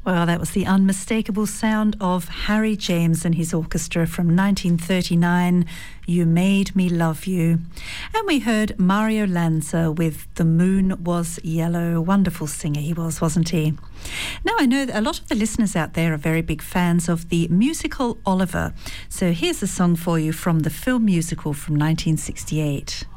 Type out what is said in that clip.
Well, that was the unmistakable sound of Harry James and his orchestra from 1939, You Made Me Love You. And we heard Mario Lanza with The Moon Was Yellow. Wonderful singer he was, wasn't he? Now, I know that a lot of the listeners out there are very big fans of the musical Oliver. So here's a song for you from the film musical from 1968.